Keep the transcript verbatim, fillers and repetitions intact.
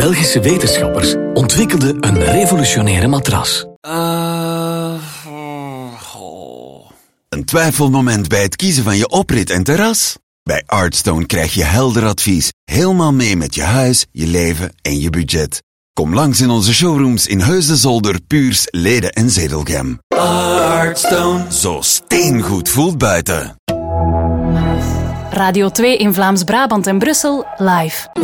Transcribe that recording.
Belgische wetenschappers ontwikkelden een revolutionaire matras. Uh, oh. Een twijfelmoment bij het kiezen van je oprit en terras? Bij Artstone krijg je helder advies, helemaal mee met je huis, je leven en je budget. Kom langs in onze showrooms in Heusden-Zolder, Puurs, Leden en Zedelgem. Artstone. Zo steengoed voelt buiten. Radio twee in Vlaams-Brabant en Brussel live.